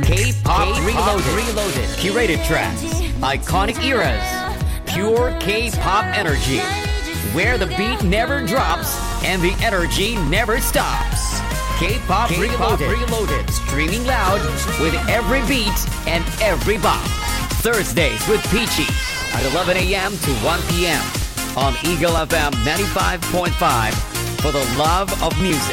K-Pop Reloaded. Curated tracks. Iconic eras. Pure K-Pop energy. Where the beat never drops and the energy never stops. K-Pop Reloaded. Streaming loud with every beat and every bop. Thursdays with Peachy at 11 a.m. to 1 p.m. on Eagle FM 95.5 for the love of music.